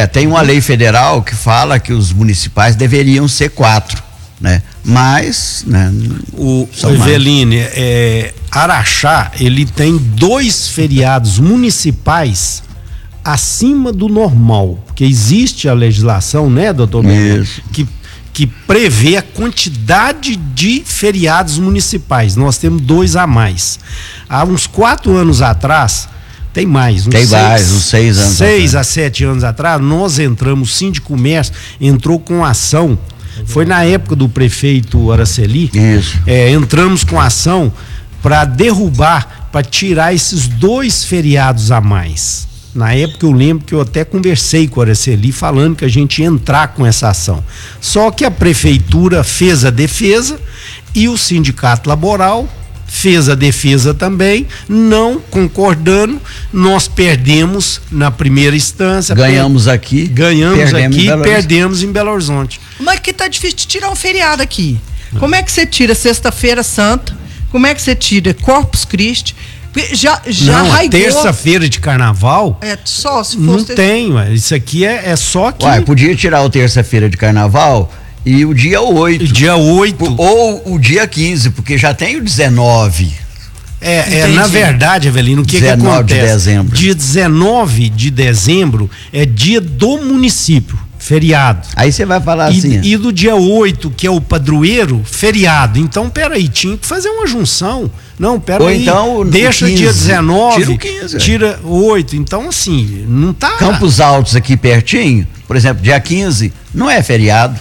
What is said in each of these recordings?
Tem uma lei federal que fala que os municipais deveriam ser 4, né? Mas, né? O Eveline, Araxá, ele tem 2 feriados municipais acima do normal, porque existe a legislação, né, doutor Bernardo, que prevê a quantidade de feriados municipais. Nós temos 2 a mais. Há uns 4 anos atrás, tem mais, uns 6 anos 6 a 7 anos atrás, nós entramos, o Sindicomércio entrou com ação, foi na época do prefeito Araceli, entramos com ação para derrubar, para tirar esses 2 feriados a mais. Na época eu lembro que eu até conversei com a Araceli falando que a gente ia entrar com essa ação. Só que a prefeitura fez a defesa e o sindicato laboral fez a defesa também, não concordando, nós perdemos na primeira instância. Ganhamos aqui, perdemos em Belo Horizonte. Mas que tá difícil de tirar um feriado aqui. Como é que você tira Sexta-feira Santa? Como é que você tira Corpus Christi? Já não, terça-feira de carnaval? Só se fosse. Não tem, isso aqui é só que. Podia tirar o terça-feira de carnaval e o dia 8. Dia 8. Ou o dia 15, porque já tem o 19. Na verdade, Evelino, o que acontece? 19 de dezembro. Dia 19 de dezembro é dia do município, feriado. Aí você vai falar assim. E do dia 8, que é o padroeiro, feriado. Então, peraí, tinha que fazer uma junção. Não, peraí. Então, deixa 15, dia 19, tira o 15, tira 8. Então, assim, não tá. Campos Altos aqui pertinho, por exemplo, dia 15 não é feriado.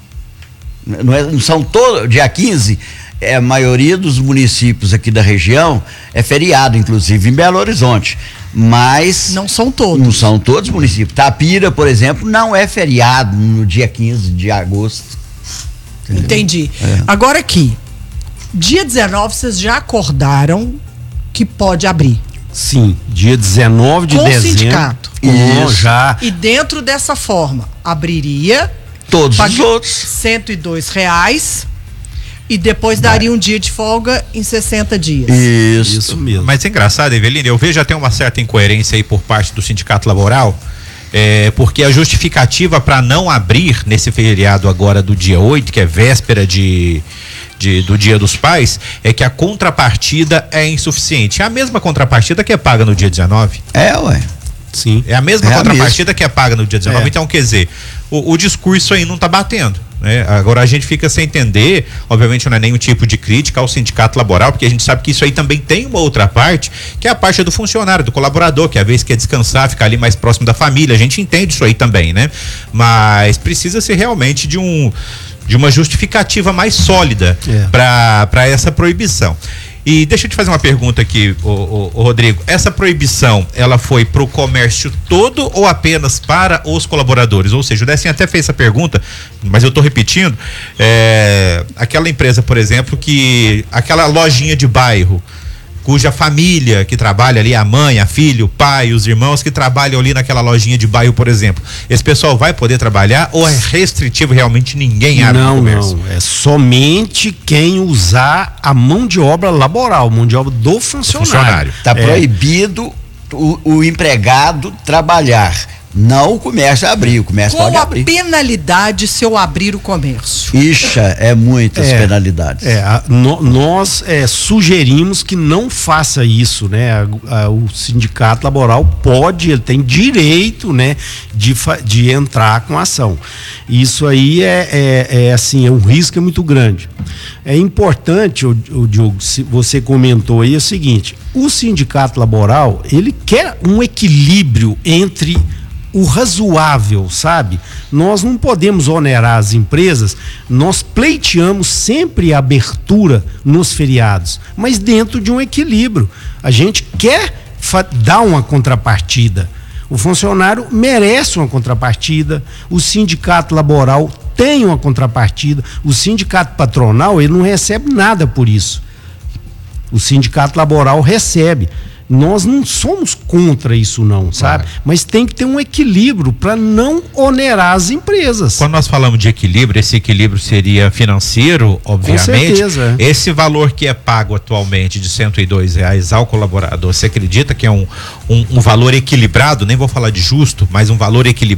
Não são todos. Dia 15, a maioria dos municípios aqui da região é feriado, inclusive em Belo Horizonte. Mas. Não são todos. Não são todos os municípios. Tapira, por exemplo, não é feriado no dia 15 de agosto. Entendeu? Entendi. Agora aqui, dia 19, vocês já acordaram que pode abrir? Sim, dia 19 de dezembro. Com o sindicato. Já. E dentro dessa forma, abriria. Todos os outros. R$102 e depois daria um dia de folga em 60 dias. Isso mesmo. Mas é engraçado, Eveline, eu vejo até uma certa incoerência aí por parte do sindicato laboral, porque a justificativa para não abrir nesse feriado agora do dia 8, que é véspera do Dia dos Pais, é que a contrapartida é insuficiente. É a mesma contrapartida que é paga no dia 19. Sim. É a mesma contrapartida que é paga no dia 19. Então, quer dizer, o discurso aí não tá batendo, né? Agora a gente fica sem entender, obviamente não é nenhum tipo de crítica ao sindicato laboral, porque a gente sabe que isso aí também tem uma outra parte, que é a parte do funcionário, do colaborador, que às vezes quer descansar, ficar ali mais próximo da família. A gente entende isso aí também, né? Mas precisa ser realmente de uma justificativa mais sólida para essa proibição. E deixa eu te fazer uma pergunta aqui, Rodrigo. Essa proibição, ela foi pro comércio todo ou apenas para os colaboradores? Ou seja, o Décim até fez essa pergunta, mas eu tô repetindo. Aquela empresa, por exemplo, aquela lojinha de bairro, cuja família que trabalha ali, a mãe, a filha, o pai, os irmãos que trabalham ali naquela lojinha de bairro, por exemplo, esse pessoal vai poder trabalhar ou é restritivo, realmente ninguém abre o comércio? Não, é somente quem usar a mão de obra laboral, mão de obra do funcionário. Está proibido o empregado trabalhar. Não o comércio abrir, o comércio pode abrir. Qual a penalidade se eu abrir o comércio? Muitas penalidades. Nós sugerimos que não faça isso, né? O sindicato laboral ele tem direito, né, de entrar com ação. Isso aí assim, um risco muito grande. É importante, o Diogo, se você comentou aí, é o seguinte: o sindicato laboral, ele quer um equilíbrio entre o razoável, sabe? Nós não podemos onerar as empresas, nós pleiteamos sempre a abertura nos feriados, mas dentro de um equilíbrio. A gente quer dar uma contrapartida. O funcionário merece uma contrapartida, o sindicato laboral tem uma contrapartida, o sindicato patronal, ele não recebe nada por isso. O sindicato laboral recebe. Nós não somos contra isso não, sabe? Mas tem que ter um equilíbrio para não onerar as empresas. Quando nós falamos de equilíbrio, esse equilíbrio seria financeiro, obviamente. Com certeza. Esse valor que é pago atualmente de R$102 ao colaborador, você acredita que é um valor equilibrado? Nem vou falar de justo, mas um valor equilibrado